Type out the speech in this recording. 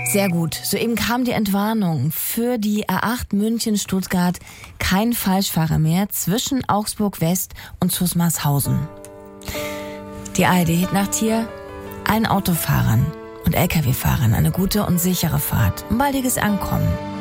Sehr gut. Soeben kam die Entwarnung für die A8 München-Stuttgart. Kein Falschfahrer mehr zwischen Augsburg West und Zusmarshausen. Die ARD-Hitnacht hier. Allen Autofahrern und Lkw-Fahrern eine gute und sichere Fahrt. Ein baldiges Ankommen.